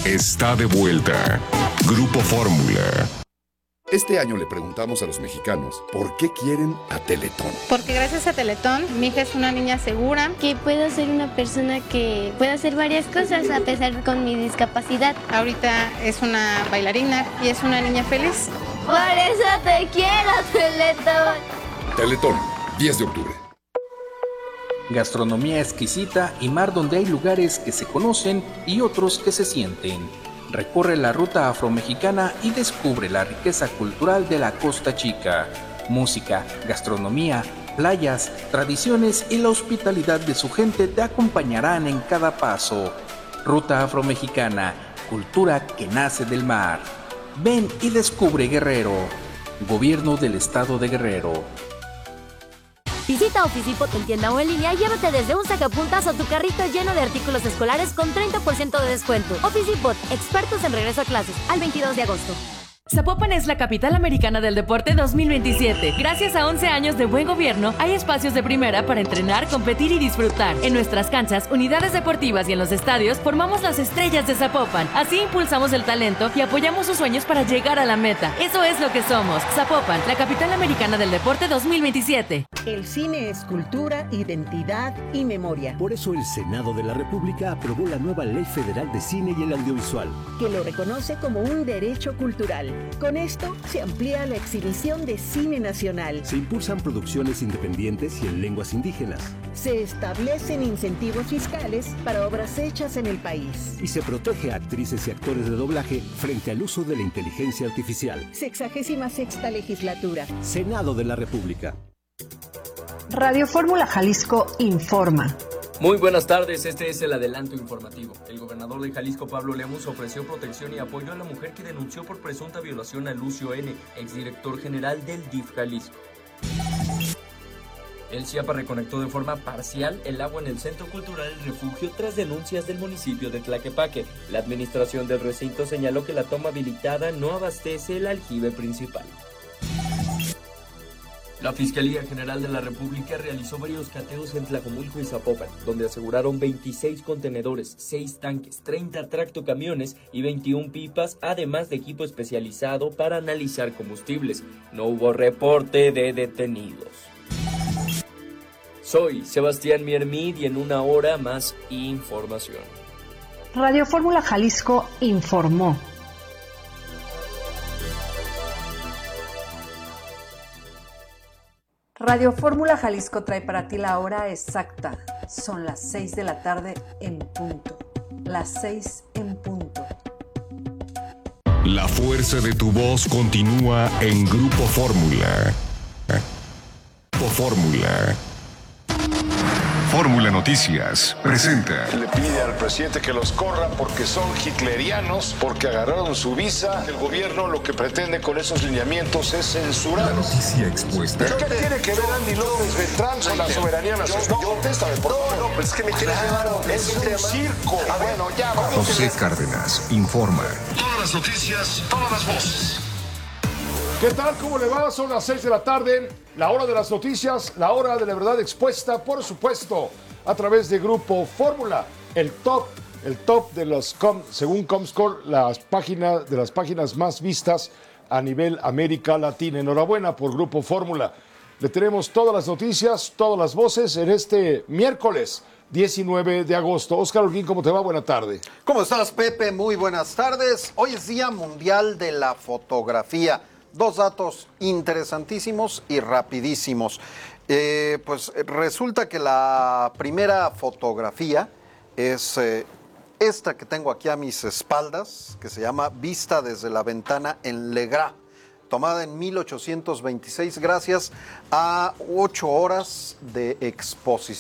está de vuelta. Grupo Fórmula. Este año le preguntamos a los mexicanos por qué quieren a Teletón. Porque gracias a Teletón, mi hija es una niña segura. Que puedo ser una persona que puede hacer varias cosas a pesar con mi discapacidad. Ahorita es una bailarina y es una niña feliz. Por eso te quiero, Teletón. Teletón, 10 de octubre. Gastronomía exquisita y mar donde hay lugares que se conocen y otros que se sienten. Recorre la ruta afromexicana y descubre la riqueza cultural de la Costa Chica. Música, gastronomía, playas, tradiciones y la hospitalidad de su gente te acompañarán en cada paso. Ruta afromexicana, cultura que nace del mar. Ven y descubre Guerrero. Gobierno del Estado de Guerrero. Visita Oficipot en tienda o en línea y llévate desde un sacapuntas o tu carrito lleno de artículos escolares con 30% de descuento. Oficipot, expertos en regreso a clases, al 22 de agosto. Zapopan es la capital americana del deporte 2027. Gracias a 11 años de buen gobierno, hay espacios de primera para entrenar, competir y disfrutar. En nuestras canchas, unidades deportivas y en los estadios, formamos las estrellas de Zapopan. Así impulsamos el talento y apoyamos sus sueños para llegar a la meta. Eso es lo que somos. Zapopan, la capital americana del deporte 2027. El cine es cultura, identidad y memoria. Por eso el Senado de la República aprobó la nueva Ley Federal de Cine y el Audiovisual, que lo reconoce como un derecho cultural. Con esto se amplía la exhibición de cine nacional. Se impulsan producciones independientes y en lenguas indígenas. Se establecen incentivos fiscales para obras hechas en el país. Y se protege a actrices y actores de doblaje frente al uso de la inteligencia artificial. 66ª legislatura. Senado de la República. Radio Fórmula Jalisco informa. Muy buenas tardes, este es el adelanto informativo. El gobernador de Jalisco, Pablo Lemus, ofreció protección y apoyo a la mujer que denunció por presunta violación a Lucio N., exdirector general del DIF Jalisco. El CIAPA reconectó de forma parcial el agua en el Centro Cultural El Refugio tras denuncias del municipio de Tlaquepaque. La administración del recinto señaló que la toma habilitada no abastece el aljibe principal. La Fiscalía General de la República realizó varios cateos en Tlajomulco y Zapopan, donde aseguraron 26 contenedores, 6 tanques, 30 tractocamiones y 21 pipas, además de equipo especializado para analizar combustibles. No hubo reporte de detenidos. Soy Sebastián Miermid y en una hora más información. Radio Fórmula Jalisco informó. Radio Fórmula Jalisco trae para ti la hora exacta. Son las 6 de la tarde en punto. Las 6 en punto. La fuerza de tu voz continúa en Grupo Fórmula. Grupo Fórmula. Fórmula Noticias presenta. Le pide al presidente que los corra porque son hitlerianos, porque agarraron su visa. El gobierno lo que pretende con esos lineamientos es censurar. La noticia expuesta. ¿Qué tiene que ver Andy López Beltrán con la soberanía nacional? Contéstame, por favor. No, pues es que me quieres llevar es un circo. Bueno, ya vamos. José Cárdenas informa. Todas las noticias, todas las voces. ¿Qué tal? ¿Cómo le va? Son las 6 de la tarde, la hora de las noticias, la hora de la verdad expuesta, por supuesto, a través de Grupo Fórmula, el top de los, según Comscore, de las páginas más vistas a nivel América Latina. Enhorabuena por Grupo Fórmula. Le tenemos todas las noticias, todas las voces en este miércoles 19 de agosto. Óscar Holguín, ¿cómo te va? Buena tarde. ¿Cómo estás, Pepe? Muy buenas tardes. Hoy es Día Mundial de la Fotografía. Dos datos interesantísimos y rapidísimos. Pues resulta que la primera fotografía es esta que tengo aquí a mis espaldas, que se llama Vista desde la ventana en Legras, tomada en 1826 gracias a 8 horas de exposición.